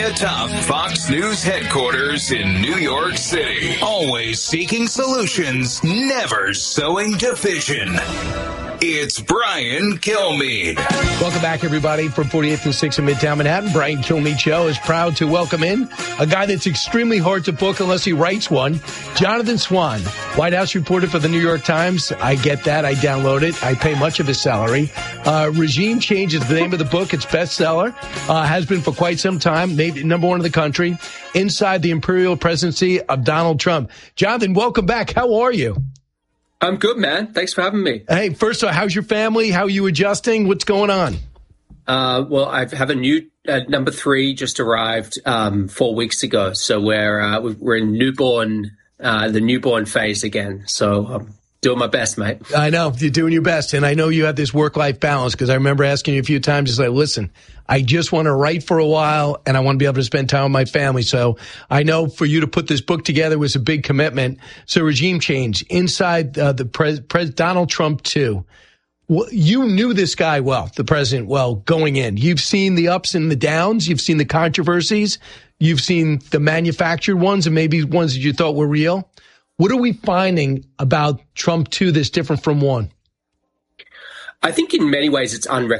atop Fox News headquarters in New York City. Always seeking solutions, never sowing division. It's Brian Kilmeade. Welcome back, everybody, from 48th and 6th in Midtown Manhattan. Brian Kilmeade Show is proud to welcome in a guy that's extremely hard to book unless he writes one, Jonathan Swan, White House reporter for the New York Times. I get that. I download it. I pay much of his salary. Regime Change is the name of the book. It's bestseller. Has been for quite some time. Maybe number one in the country. Inside the Imperial Presidency of Donald Trump. Jonathan, welcome back. How are you? I'm good, man. Thanks for having me. Hey, first of all, how's your family? How are you adjusting? What's going on? Well, I have a new number 3 just arrived 4 weeks ago. So we're in the newborn phase again. So I'm doing my best, mate. I know you're doing your best. And I know you have this work-life balance because I remember asking you a few times, it's like, listen, I just want to write for a while and I want to be able to spend time with my family. So I know for you to put this book together was a big commitment. So Regime Change, inside Donald Trump too. You knew this guy well, the president well, going in. You've seen the ups and the downs. You've seen the controversies. You've seen the manufactured ones and maybe ones that you thought were real. What are we finding about Trump 2 that's different from 1? I think in many ways it's unrecognizable.